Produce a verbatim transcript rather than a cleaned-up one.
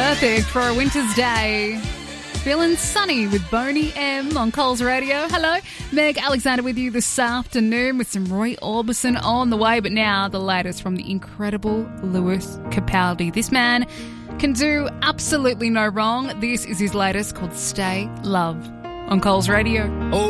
Perfect for a winter's day. Feeling sunny with Boney M on Coles Radio. Hello, Meg Alexander with you this afternoon with some Roy Orbison on the way. But now the latest from the incredible Lewis Capaldi. This man can do absolutely no wrong. This is his latest called Stay Love on Coles Radio. Oh.